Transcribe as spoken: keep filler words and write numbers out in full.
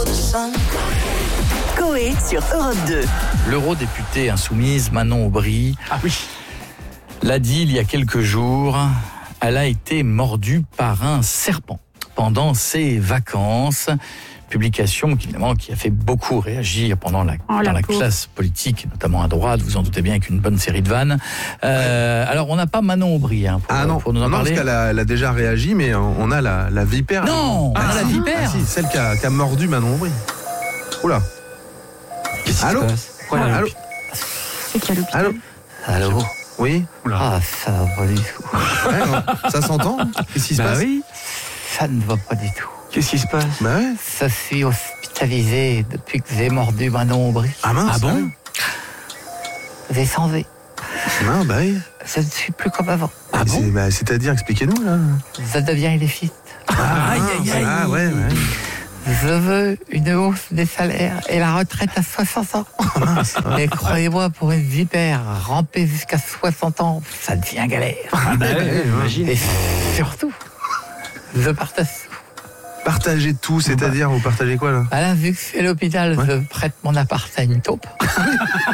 Coé sur Europe deux. L'eurodéputée insoumise Manon Aubry Ah oui. l'a dit il y a quelques jours, elle a été mordue par un serpent pendant ses vacances. Publication évidemment qui a fait beaucoup réagir pendant la, Oh, la dans la pauvre. classe politique, notamment à droite, vous en doutez bien, avec une bonne série de vannes. Euh, ouais. Alors on n'a pas Manon Aubry hein, pour, Ah non, pour nous en non parler. parce qu'elle a, elle a déjà réagi, mais on a la, la vipère. Non, ah, on a la si. vipère. Ah, si, celle qui a, qui a mordu Manon Aubry. Oula. Qu'est-ce qui Allô se passe? Voilà, allô C'est qu'il y a l'hôpital. Allô Allô. Oui. Ah, ça va pas du tout. Ouais, non, ça s'entend. Qu'est-ce qui se Bah passe oui. Ça ne va pas du tout. Qu'est-ce qui se passe? Bah ouais. Ça suis hospitalisé depuis que j'ai mordu Manon Aubry. Ah mince. Ah bon? J'ai changé. Non, bah oui. Je ne suis plus comme avant. Ah bon? C'est- bah, C'est-à-dire, expliquez-nous là. Je deviens illicite. Ah, aïe, aïe, aïe. Ah ouais, ouais. Je veux une hausse des salaires et la retraite à soixante ans. Mais croyez-moi, pour une vipère, ramper jusqu'à soixante ans, ça devient galère. Ah bah ouais, j'imagine. Et surtout, je partage. Partagez tout, c'est-à-dire, vous partagez quoi là? À la vu que c'est l'hôpital, Ouais. je prête mon appart à une taupe.